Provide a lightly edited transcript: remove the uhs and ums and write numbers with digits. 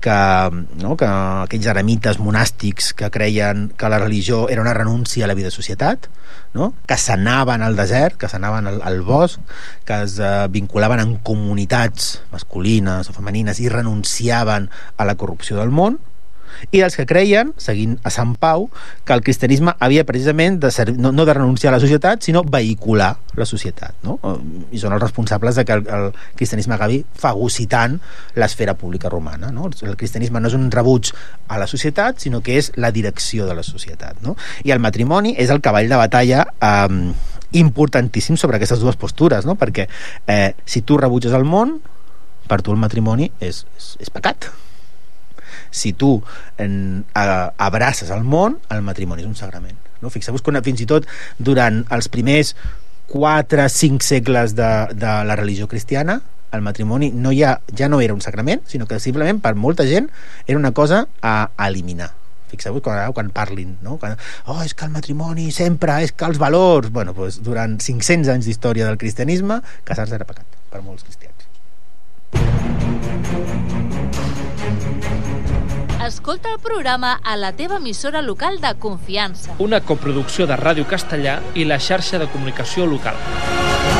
que aquells eremites monàstics que creien que la religió era una renúncia a la vida de societat, no? Que s'anaven al desert, que s'anaven al bosc, que es vinculaven en comunitats masculines o femenines i renunciaven a la corrupció del món, i els que creien, seguint a Sant Pau, que el cristianisme havia precisament no de renunciar a la societat, sinó vehicular la societat, no? I són els responsables de que el cristianisme acabi fagocitant l'esfera pública romana, no? El cristianisme no és un rebuig a la societat, sinó que és la direcció de la societat, no? I el matrimoni és el cavall de batalla importantíssim sobre aquestes dues postures, no? Perquè si tu rebutges el món, per tu el matrimoni és pecat. Si tu abraces el món, el matrimoni és un sagrament, no? Fixeu-vos que fins i tot durant els primers 4-5 segles de la religió cristiana, el matrimoni ja no era un sagrament, sinó que simplement per molta gent era una cosa a eliminar. Fixeu-vos quan parlin, no? És que el matrimoni sempre, és que els valors... Bueno, doncs durant 500 anys d'història del cristianisme, casar-se era pecat per molts cristians. Escolta el programa a la teva emissora local de confiança. Una coproducció de Ràdio Castellà i la xarxa de comunicació local.